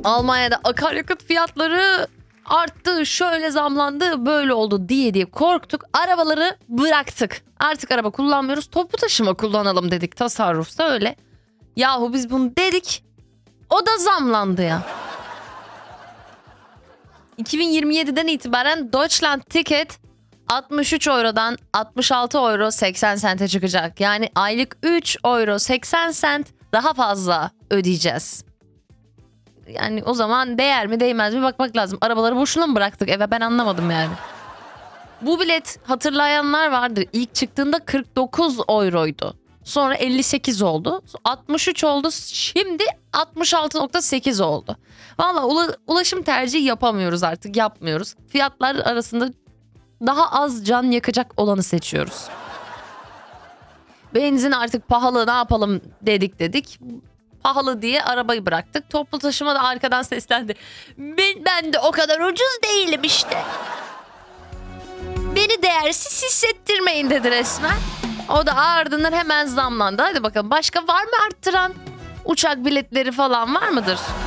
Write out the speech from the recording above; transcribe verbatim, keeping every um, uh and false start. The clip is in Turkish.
Almanya'da akaryakıt fiyatları arttı, şöyle zamlandı, böyle oldu diye diye korktuk. Arabaları bıraktık. Artık araba kullanmıyoruz. Toplu taşıma kullanalım dedik. Tasarrufsa öyle. Yahu biz bunu dedik. O da zamlandı ya. iki bin yirmi yediden itibaren Deutschland Ticket altmış üç eurodan altmış altı euro seksen sente çıkacak. Yani aylık üç euro seksen sent daha fazla ödeyeceğiz. Yani o zaman değer mi değmez mi bakmak lazım. Arabaları boşuna mı bıraktık eve, ben anlamadım yani. Bu bilet hatırlayanlar vardır. İlk çıktığında kırk dokuz euroydu. Sonra elli sekiz oldu. altmış üç oldu. Şimdi altmış altı nokta sekiz oldu. Valla ula- ulaşım tercihi yapamıyoruz artık, yapmıyoruz. Fiyatlar arasında daha az can yakacak olanı seçiyoruz. Benzin artık pahalı, ne yapalım dedik dedik. Pahalı diye arabayı bıraktık. Toplu taşıma da arkadan seslendi. Ben, ben de o kadar ucuz değilim işte. Beni değersiz hissettirmeyin dedi resmen. O da ardından hemen zamlandı. Hadi bakalım, başka var mı arttıran? Uçak biletleri falan var mıdır?